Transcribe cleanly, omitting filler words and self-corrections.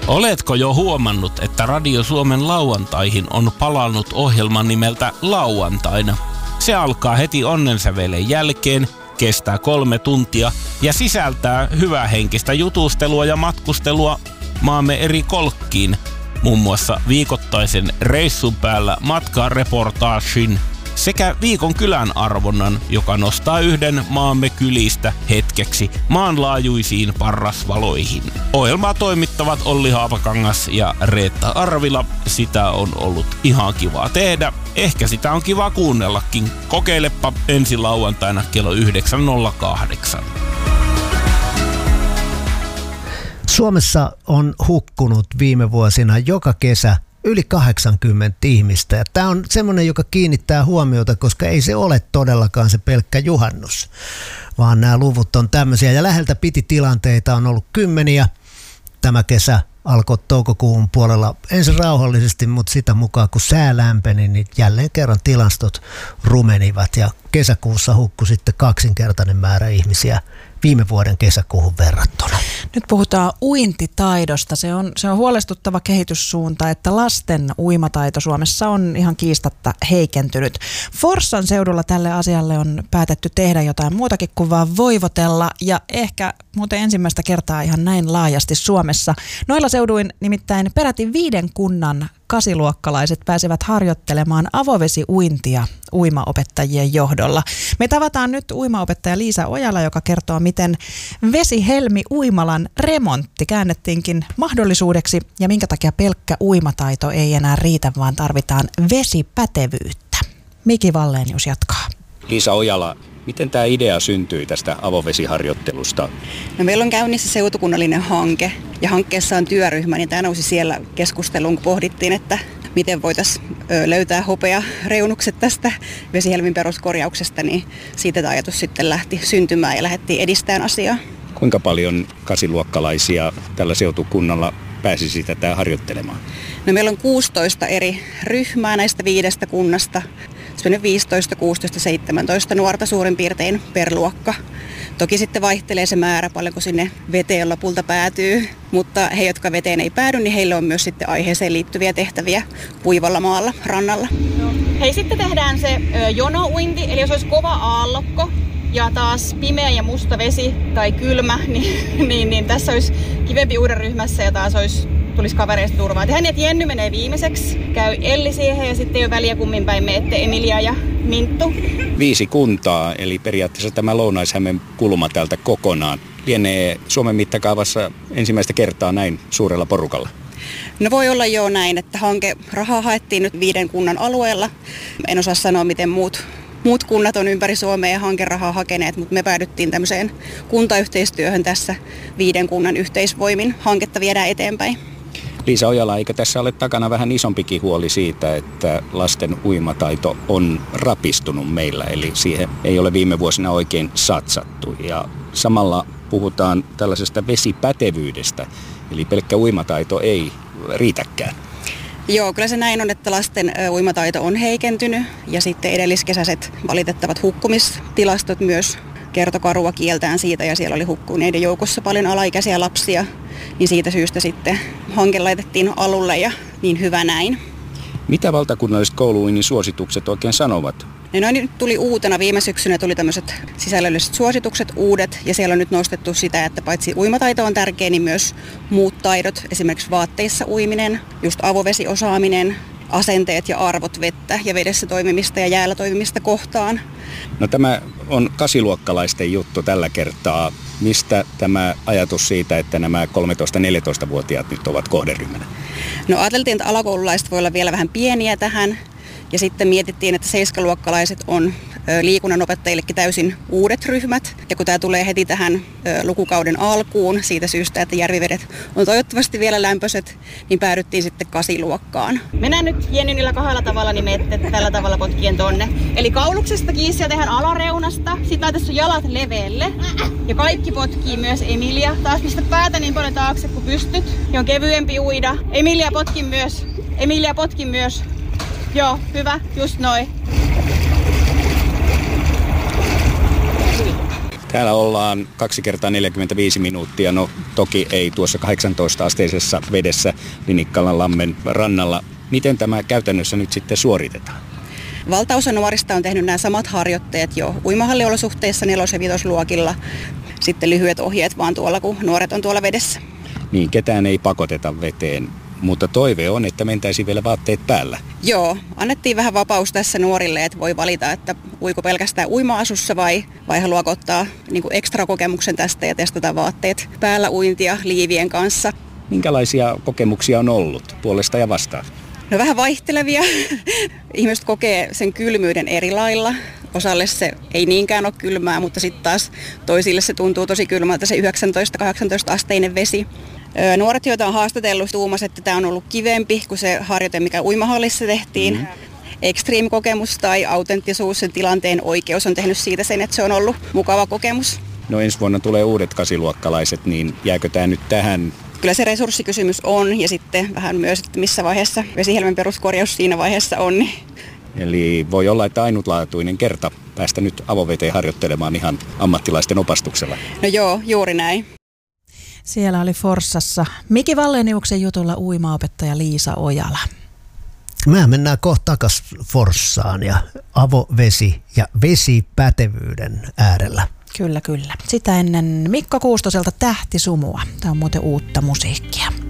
Oletko jo huomannut, että Radio Suomen lauantaihin on palannut ohjelman nimeltä Lauantaina? Se alkaa heti onnensävelen jälkeen, kestää 3 tuntia ja sisältää hyvähenkistä jutustelua ja matkustelua maamme eri kolkkiin. Muun muassa viikoittaisen reissun päällä matkareportaagin sekä viikon kylän arvonnan, joka nostaa yhden maamme kylistä hetkeksi maanlaajuisiin parrasvaloihin. Ohjelmaa toimittavat Olli Haapakangas ja Reetta Arvila. Sitä on ollut ihan kiva tehdä. Ehkä sitä on kiva kuunnellakin. Kokeilepa ensi lauantaina kello 9.08. Suomessa on hukkunut viime vuosina joka kesä yli 80 ihmistä. Ja tämä on semmoinen, joka kiinnittää huomiota, koska ei se ole todellakaan se pelkkä juhannus, vaan nämä luvut on tämmöisiä. Ja läheltä piti tilanteita on ollut kymmeniä. Tämä kesä alkoi toukokuun puolella ensin rauhallisesti, mutta sitä mukaan kun sää lämpeni, niin jälleen kerran tilastot rumenivat. Ja kesäkuussa hukkui sitten 2-kertainen määrä ihmisiä viime vuoden kesäkuuhun verrattuna. Nyt puhutaan uintitaidosta. Se on huolestuttava kehityssuunta, että lasten uimataito Suomessa on ihan kiistatta heikentynyt. Forssan seudulla tälle asialle on päätetty tehdä jotain muutakin kuin vaan voivotella ja ehkä muuten ensimmäistä kertaa ihan näin laajasti Suomessa. Noilla seuduin nimittäin peräti 5 kunnan 8-luokkalaiset pääsevät harjoittelemaan avovesiuintia uimaopettajien johdolla. Me tavataan nyt uimaopettaja Liisa Ojala, joka kertoo, miten Vesihelmi-uimalan remontti käännettiinkin mahdollisuudeksi ja minkä takia pelkkä uimataito ei enää riitä, vaan tarvitaan vesipätevyyttä. Miki Wallenius jatkaa. Liisa Ojala, miten tämä idea syntyi tästä avovesiharjoittelusta? No, meillä on käynnissä seutukunnallinen hanke ja hankkeessa on työryhmä, niin tämä nousi siellä keskusteluun, kun pohdittiin, että miten voitaisiin löytää hopeareunukset tästä Vesihelmin peruskorjauksesta, niin siitä tämä ajatus sitten lähti syntymään ja lähdettiin edistämään asiaa. Kuinka paljon 8-luokkalaisia tällä seutukunnalla pääsisi tätä harjoittelemaan? No, meillä on 16 eri ryhmää näistä 5 kunnasta. Se on 15, 16, 17 nuorta suurin piirtein per luokka. Toki sitten vaihtelee se määrä, paljonko sinne veteen lopulta päätyy, mutta he, jotka veteen ei päädy, niin heillä on myös sitten aiheeseen liittyviä tehtäviä puivalla maalla, rannalla. Hei, sitten tehdään se jonouinti, eli jos olisi kova aallokko ja taas pimeä ja musta vesi tai kylmä, niin tässä olisi kivempi uuden ryhmässä ja taas tulisi kavereista turvaa. Tehdään niin, että Jenny menee viimeiseksi, käy Elli siihen ja sitten ei ole väliä kummin päin menette Emilia ja Minttu. 5 kuntaa, eli periaatteessa tämä Lounais-Hämeen kulma täältä kokonaan lienee Suomen mittakaavassa ensimmäistä kertaa näin suurella porukalla. No, voi olla jo näin, että rahaa haettiin nyt 5 kunnan alueella. En osaa sanoa, miten muut kunnat on ympäri Suomea ja hankerahaa hakeneet, mutta me päädyttiin tämmöiseen kuntayhteistyöhön tässä 5 kunnan yhteisvoimin. Hanketta viedään eteenpäin. Liisa Ojala, eikö tässä ole takana vähän isompikin huoli siitä, että lasten uimataito on rapistunut meillä, eli siihen ei ole viime vuosina oikein satsattu. Ja samalla puhutaan tällaisesta vesipätevyydestä, eli pelkkä uimataito ei riitäkään. Joo, kyllä se näin on, että lasten uimataito on heikentynyt ja sitten edelliskesäiset valitettavat hukkumistilastot myös kertoi karua kieltään siitä ja siellä oli hukkuneiden joukossa paljon alaikäisiä lapsia, niin siitä syystä sitten hanke laitettiin alulle ja niin hyvä näin. Mitä valtakunnalliset kouluuinnin suositukset oikein sanovat? No, nyt tuli uutena viime syksynä tuli tämmöiset sisällölliset suositukset uudet ja siellä on nyt nostettu sitä, että paitsi uimataito on tärkeä, niin myös muut taidot, esimerkiksi vaatteissa uiminen, just avovesiosaaminen, asenteet ja arvot vettä ja vedessä toimimista ja jäällä toimimista kohtaan. No, tämä on 8-luokkalaisten juttu tällä kertaa. Mistä tämä ajatus siitä, että nämä 13-14-vuotiaat nyt ovat kohderyhmänä? No, ajateltiin, että alakoululaiset voi olla vielä vähän pieniä tähän. Ja sitten mietittiin, että 7-luokkalaiset on liikunnanopettajillekin täysin uudet ryhmät. Ja kun tämä tulee heti tähän lukukauden alkuun siitä syystä, että järvivedet on toivottavasti vielä lämpöiset, niin päädyttiin sitten 8-luokkaan. Mennään nyt Jenny niillä 2 tavalla, niin menette tällä tavalla potkien tonne. Eli kauluksesta kiinni ja tehdään alareunasta. Sitten laitat sun jalat leveelle. Ja kaikki potkii myös Emilia. Taas pistä päätä niin paljon taakse kun pystyt. Ja on kevyempi uida. Emilia potkin myös. Joo, hyvä, just noin. Täällä ollaan 2 kertaa 45 minuuttia. No toki ei tuossa 18-asteisessa vedessä Linikkalan lammen rannalla. Miten tämä käytännössä nyt sitten suoritetaan? Valtaosa nuorista on tehnyt nämä samat harjoitteet jo uimahalliolosuhteissa 4- ja 5-luokilla. Sitten lyhyet ohjeet vaan tuolla, kun nuoret on tuolla vedessä. Niin, ketään ei pakoteta veteen, mutta toive on, että mentäisiin vielä vaatteet päällä. Joo, annettiin vähän vapaus tässä nuorille, että voi valita, että uiko pelkästään uima-asussa vai haluaako ottaa niin kuin ekstra kokemuksen tästä ja testata vaatteet päällä uintia liivien kanssa. Minkälaisia kokemuksia on ollut puolesta ja vastaan? No vähän vaihtelevia. Ihmiset kokee sen kylmyyden eri lailla. Osalle se ei niinkään ole kylmää, mutta sitten taas toisille se tuntuu tosi kylmältä se 19-18-asteinen vesi. Nuoret, joita on haastatellut, tuumas, että tämä on ollut kivempi kuin se harjoite, mikä uimahallissa tehtiin. Extreme-kokemus tai autenttisuus, sen tilanteen oikeus on tehnyt siitä sen, että se on ollut mukava kokemus. No ensi vuonna tulee uudet 8-luokkalaiset, niin jääkö tämä nyt tähän? Kyllä se resurssikysymys on ja sitten vähän myös, että missä vaiheessa Vesihelmen peruskorjaus siinä vaiheessa on. Eli voi olla, että ainutlaatuinen kerta päästä nyt avoveteen harjoittelemaan ihan ammattilaisten opastuksella. No joo, juuri näin. Siellä oli Forssassa Miki Valleniuksen jutulla uimaopettaja Liisa Ojala. Mehän mennään kohta takaisin Forssaan ja avovesi ja vesipätevyyden äärellä. Kyllä, kyllä. Sitä ennen Mikko Kuustoselta Tähtisumua. Tämä on muuten uutta musiikkia.